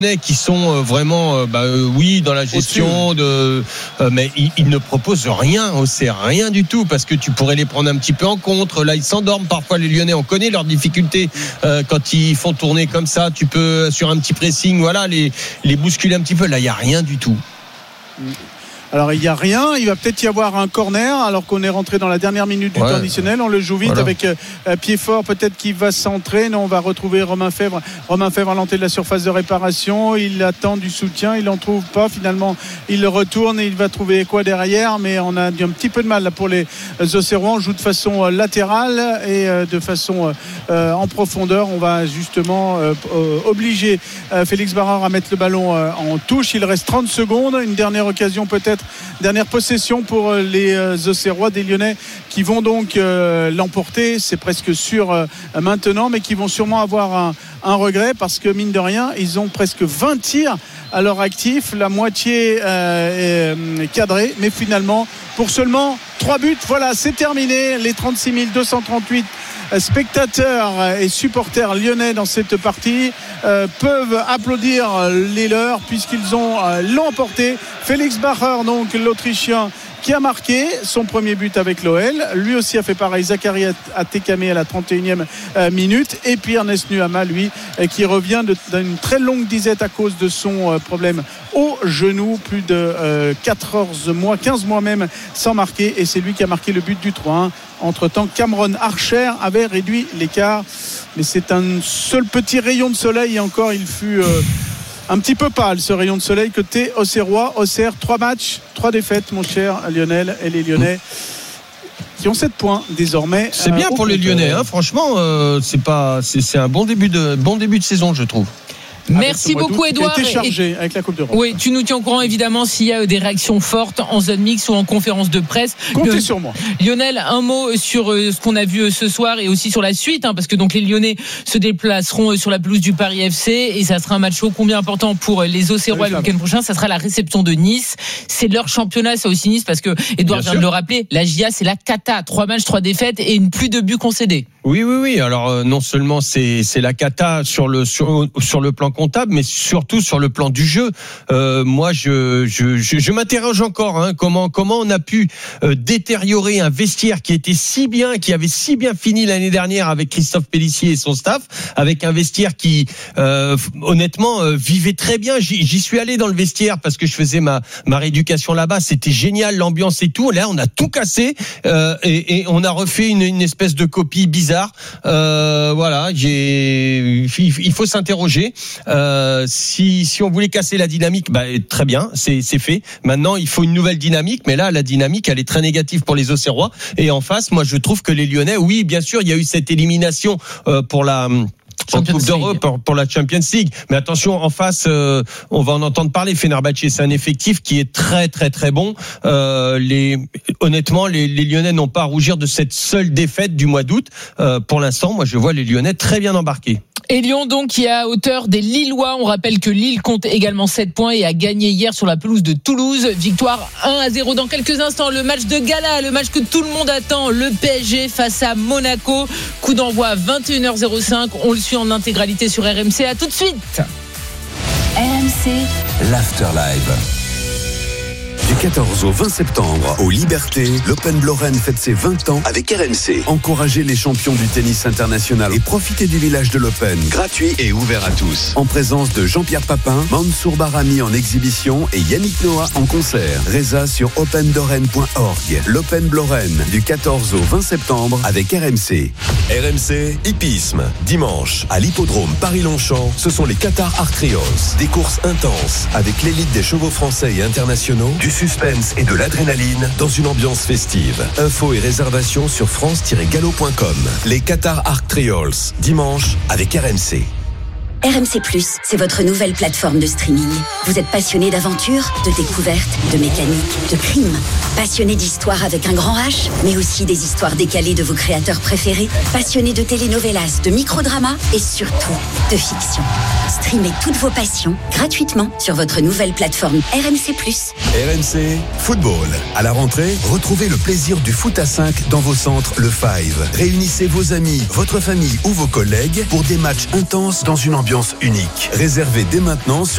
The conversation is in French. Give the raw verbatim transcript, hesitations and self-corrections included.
qui sont vraiment, bah, oui, dans la gestion de, euh, mais ils, ils ne proposent rien, c'est rien du tout, parce que tu pourrais les prendre un petit peu en contre. Là, ils s'endorment parfois, les Lyonnais. On connaît leurs difficultés euh, quand ils font tourner comme ça. Tu peux sur un petit pressing, voilà, les les bousculer un petit peu. Là, il y a rien du tout. Alors il n'y a rien, il va peut-être y avoir un corner alors qu'on est rentré dans la dernière minute du ouais. temps additionnel. On le joue vite voilà. avec euh, pied fort, peut-être qu'il va centrer. Non, on va retrouver Romain Fèvre. Romain Fèvre à l'entrée de la surface de réparation. Il attend du soutien, il n'en trouve pas. Finalement, il le retourne et il va trouver quoi derrière. Mais on a un petit peu de mal là pour les Auxerrois. On joue de façon latérale et euh, de façon euh, en profondeur. On va justement euh, euh, obliger euh, Félix Barreur à mettre le ballon euh, en touche. Il reste trente secondes. Une dernière occasion peut-être. Dernière possession pour les Auxerrois, des Lyonnais qui vont donc euh, l'emporter, c'est presque sûr euh, maintenant, mais qui vont sûrement avoir un, un regret parce que mine de rien, ils ont presque vingt tirs à leur actif, la moitié euh, est cadrée, mais finalement pour seulement trois buts. Voilà, c'est terminé. Les trente-six mille deux cent trente-huit spectateurs et supporters lyonnais dans cette partie euh, peuvent applaudir les leurs puisqu'ils ont euh, l'emporté. Félix Bacher, donc l'Autrichien, qui a marqué son premier but avec l'O L. Lui aussi a fait pareil. Zachary Atekame à la trente et unième minute. Et puis Ernest Nuama, lui, qui revient de, d'une très longue disette à cause de son problème au genou. Plus de euh, quatorze mois, quinze mois même sans marquer. Et c'est lui qui a marqué le but du trois un. Entre-temps, Cameron Archer avait réduit l'écart. Mais c'est un seul petit rayon de soleil. Et encore, il fut... Euh, un petit peu pâle ce rayon de soleil côté Auxerrois. Auxerre, trois matchs, trois défaites, mon cher Lionel, et les Lyonnais qui ont sept points désormais. C'est bien euh, pour les Lyonnais, hein, franchement, euh, c'est pas, c'est, c'est un bon début de bon début de saison, je trouve. Merci beaucoup Edouard. Il a été chargé avec la Coupe d'Europe. Oui, tu nous tiens au courant évidemment s'il y a des réactions fortes en zone mixte ou en conférence de presse. Comptez Le... sur moi. Lionel, un mot sur ce qu'on a vu ce soir et aussi sur la suite, hein, parce que donc les Lyonnais se déplaceront sur la pelouse du Paris F C et ça sera un match ô combien important pour les Auxerrois le week-end prochain. Ça sera la réception de Nice. C'est leur championnat, ça aussi Nice, parce que Edouard vient de le rappeler. La J A, c'est la cata. Trois matchs, trois défaites et une plus de buts concédés. Oui, oui, oui. Alors euh, non seulement c'est c'est la cata sur le sur sur le plan comptable, mais surtout sur le plan du jeu. Euh, moi, je je je, je m'interroge encore. Hein, comment comment on a pu euh, détériorer un vestiaire qui était si bien, qui avait si bien fini l'année dernière avec Christophe Pélissier et son staff, avec un vestiaire qui euh, honnêtement euh, vivait très bien. J'y, j'y suis allé dans le vestiaire parce que je faisais ma ma rééducation là-bas. C'était génial, l'ambiance et tout. Là, on a tout cassé euh, et, et on a refait une, une espèce de copie bizarre. Euh, voilà, j'ai, il faut s'interroger. Euh, si, si on voulait casser la dynamique, bah, très bien, c'est, c'est fait. Maintenant, il faut une nouvelle dynamique, mais là, la dynamique, elle est très négative pour les Auxerrois. Et en face, moi, je trouve que les Lyonnais, oui, bien sûr, il y a eu cette élimination euh, pour la... en Coupe d'Europe pour, pour la Champions League, mais attention en face, euh, on va en entendre parler. Fenerbahçe, c'est un effectif qui est très très très bon. Euh, les, honnêtement, les, les Lyonnais n'ont pas à rougir de cette seule défaite du mois d'août. Euh, pour l'instant, moi, je vois les Lyonnais très bien embarqués. Et Lyon donc qui est à hauteur des Lillois. On rappelle que Lille compte également sept points et a gagné hier sur la pelouse de Toulouse. Victoire un à zéro dans quelques instants. Le match de gala, le match que tout le monde attend. Le P S G face à Monaco. Coup d'envoi à vingt et une heures cinq. On le suit en intégralité sur R M C. À tout de suite. R M C l'Afterlive. Du quatorze au vingt septembre, au Liberté, l'Open de Lorraine fête ses vingt ans avec R M C. Encouragez les champions du tennis international et profitez du village de l'Open, gratuit et ouvert à tous. En présence de Jean-Pierre Papin, Mansour Barami en exhibition et Yannick Noah en concert. Résa sur open lorraine point org. L'Open de Lorraine, du quatorze au vingt septembre avec R M C. R M C Hippisme. Dimanche, à l'hippodrome Paris-Longchamp, ce sont les Qatar Arc Trials. Des courses intenses avec l'élite des chevaux français et internationaux, du suspense et de l'adrénaline dans une ambiance festive. Infos et réservations sur france tiret galop point com. Les Qatar Arc Trials, dimanche avec R M C. R M C plus, c'est votre nouvelle plateforme de streaming. Vous êtes passionné d'aventure, de découverte, de mécanique, de crime. Passionné d'histoire avec un grand H, mais aussi des histoires décalées de vos créateurs préférés. Passionné de telenovelas, de microdramas et surtout de fiction. Streamez toutes vos passions gratuitement sur votre nouvelle plateforme R M C plus. R M C Football. À la rentrée, retrouvez le plaisir du foot à cinq dans vos centres Le Five. Réunissez vos amis, votre famille ou vos collègues pour des matchs intenses dans une ambiance ambiance unique. Réservez dès maintenant sur